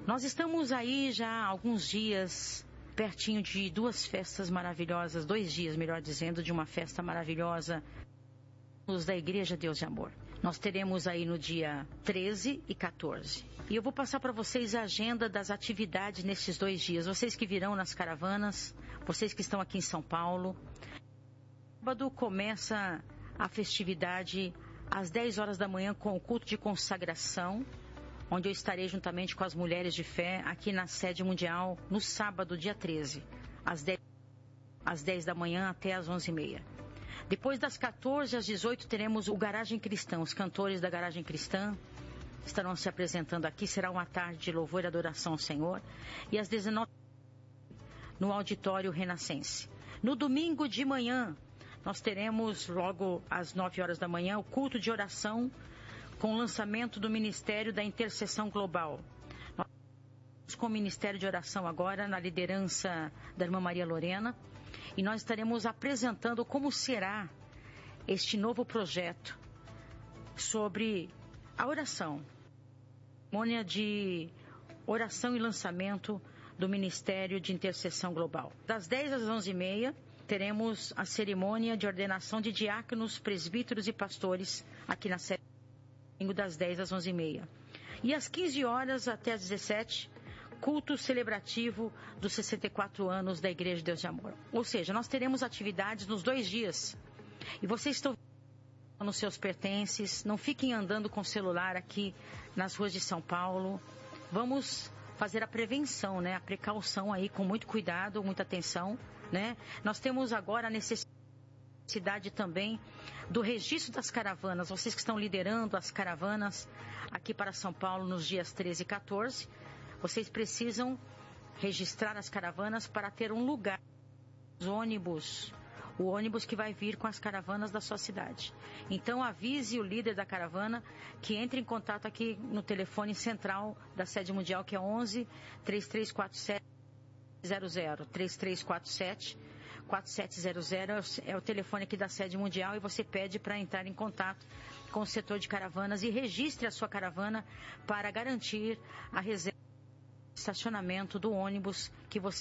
Nós estamos aí já há alguns dias, pertinho de duas festas maravilhosas, 2 dias, melhor dizendo, de uma festa maravilhosa da Igreja Deus de Amor. Nós teremos aí no dia 13 e 14. E eu vou passar para vocês a agenda das atividades nesses 2 dias. Vocês que virão nas caravanas, vocês que estão aqui em São Paulo. Sábado começa a festividade às 10 horas da manhã com o culto de consagração, onde eu estarei juntamente com as mulheres de fé aqui na sede mundial no sábado, dia 13, às 10 da manhã até às 11h30. Depois das 14 às 18 teremos o Garagem Cristã. Os cantores da Garagem Cristã estarão se apresentando aqui. Será uma tarde de louvor e adoração ao Senhor. E às 19 no Auditório Renascense. No domingo de manhã, nós teremos logo às 9 horas da manhã o culto de oração com o lançamento do Ministério da Intercessão Global. Nós estamos com o Ministério de Oração agora, na liderança da irmã Maria Lorena, e nós estaremos apresentando como será este novo projeto sobre a oração. Cerimônia de oração e lançamento do Ministério de Intercessão Global. Das 10 às 11h30, teremos a cerimônia de ordenação de diáconos, presbíteros e pastores aqui na sede. Das 10 às 11h30. E às 15 horas até às 17, culto celebrativo dos 64 anos da Igreja de Deus de Amor. Ou seja, nós teremos atividades nos 2 dias. E vocês estão nos seus pertences, não fiquem andando com o celular aqui nas ruas de São Paulo. Vamos fazer a prevenção, né? A precaução aí com muito cuidado, muita atenção, né? Nós temos agora a necessidade também do registro das caravanas. Vocês que estão liderando as caravanas aqui para São Paulo nos dias 13 e 14, vocês precisam registrar as caravanas para ter um lugar, o ônibus que vai vir com as caravanas da sua cidade. Então avise o líder da caravana que entre em contato aqui no telefone central da sede mundial, que é 11 3347 00 3347 4700, é o telefone aqui da sede mundial, e você pede para entrar em contato com o setor de caravanas e registre a sua caravana para garantir a reserva de estacionamento do ônibus que você